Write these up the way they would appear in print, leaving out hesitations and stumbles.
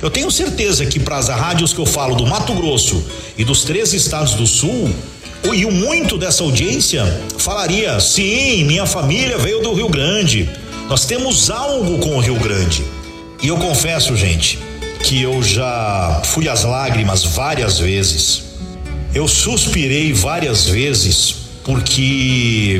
Eu tenho certeza que para as rádios que eu falo do Mato Grosso e dos 3 estados do Sul, e muito dessa audiência falaria: sim, minha família veio do Rio Grande, nós temos algo com o Rio Grande. E eu confesso, gente, que eu já fui às lágrimas várias vezes, eu suspirei várias vezes, porque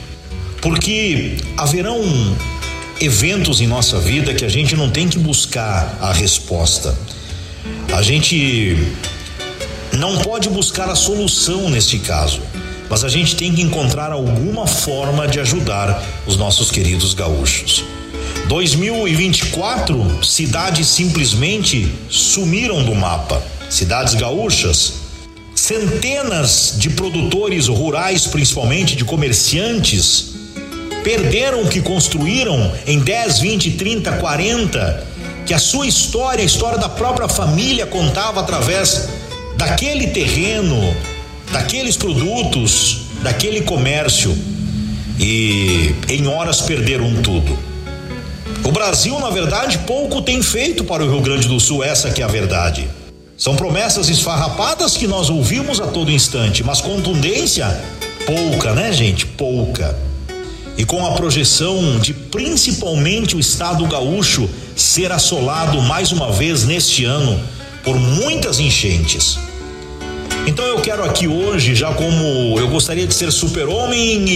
haverão eventos em nossa vida que a gente não tem que buscar a resposta, a gente não pode buscar a solução neste caso, mas a gente tem que encontrar alguma forma de ajudar os nossos queridos gaúchos. 2024, cidades simplesmente sumiram do mapa. Cidades gaúchas, centenas de produtores rurais, principalmente de comerciantes, perderam o que construíram em 10, 20, 30, 40, que a sua história, a história da própria família contava através daquele terreno, daqueles produtos, daquele comércio, e em horas perderam tudo. O Brasil, na verdade, pouco tem feito para o Rio Grande do Sul, essa que é a verdade. São promessas esfarrapadas que nós ouvimos a todo instante, mas contundência, pouca, né, gente? Pouca. E com a projeção de principalmente o estado gaúcho ser assolado mais uma vez neste ano por muitas enchentes. Então eu quero aqui hoje, já como eu gostaria de ser super-homem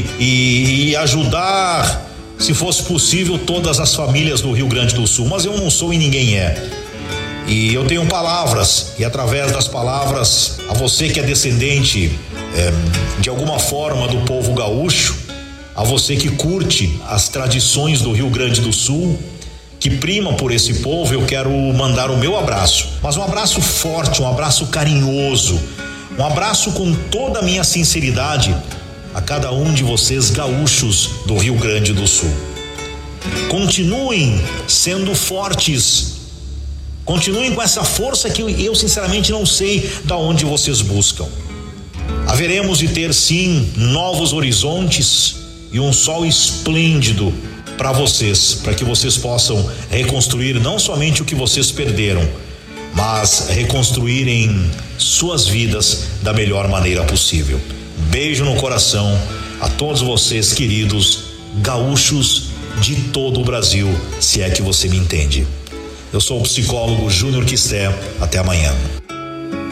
e ajudar, se fosse possível, todas as famílias do Rio Grande do Sul, mas eu não sou e ninguém é. E eu tenho palavras, e através das palavras, a você que é descendente de alguma forma do povo gaúcho, a você que curte as tradições do Rio Grande do Sul, que prima por esse povo, eu quero mandar o meu abraço, mas um abraço forte, um abraço carinhoso, um abraço com toda a minha sinceridade a cada um de vocês gaúchos do Rio Grande do Sul. Continuem sendo fortes, continuem com essa força que eu sinceramente não sei da onde vocês buscam. Haveremos de ter sim novos horizontes e um sol esplêndido para vocês, para que vocês possam reconstruir não somente o que vocês perderam, mas reconstruírem suas vidas da melhor maneira possível. Beijo no coração a todos vocês, queridos gaúchos de todo o Brasil, se é que você me entende. Eu sou o psicólogo Júnior Quisté. Até amanhã.